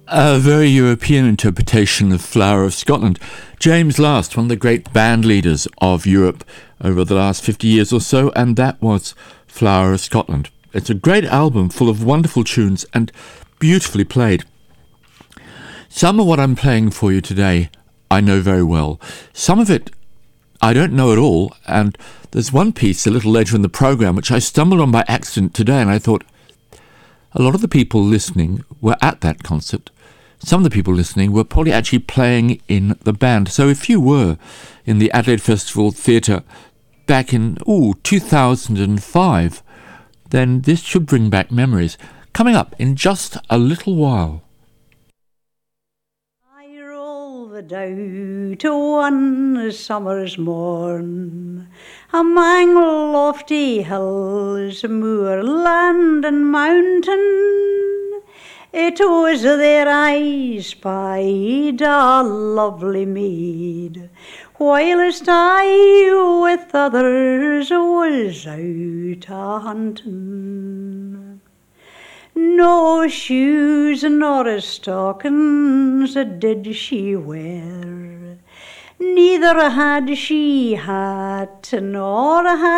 A very European interpretation of Flower of Scotland. James Last, one of the great band leaders of Europe over the last 50 years or so, and that was Flower of Scotland. It's a great album full of wonderful tunes and beautifully played. Some of what I'm playing for you today I know very well. Some of it I don't know at all, and there's one piece a little later in the programme which I stumbled on by accident today, and I thought a lot of the people listening were at that concert. Some of the people listening were probably actually playing in the band. So if you were in the Adelaide Festival Theatre back in 2005, then this should bring back memories. Coming up in just a little while. I roll the dow to one summer's morn, among lofty hills, moorland and mountain. It was there I spied a lovely maid, whilst I with others was out a-hunting. No shoes nor stockings did she wear, neither had she hat nor had